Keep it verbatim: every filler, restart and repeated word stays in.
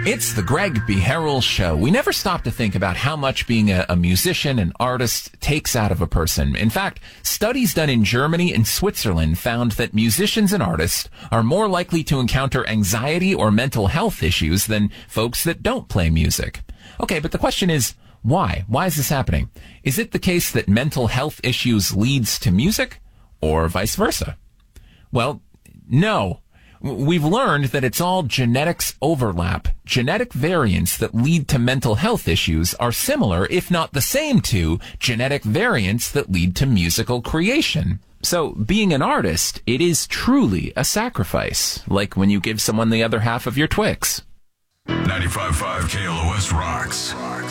It's the Greg B. Harrell Show. We never stop to think about how much being a, a musician, an artist, takes out of a person. In fact, studies done in Germany and Switzerland found that musicians and artists are more likely to encounter anxiety or mental health issues than folks that don't play music. Okay, but the question is, why? Why is this happening? Is it the case that mental health issues leads to music, or vice versa? Well, no. We've learned that it's all genetics overlap. Genetic variants that lead to mental health issues are similar, if not the same, to genetic variants that lead to musical creation. So, being an artist, it is truly a sacrifice, like when you give someone the other half of your Twix. ninety-five point five K L O S rocks.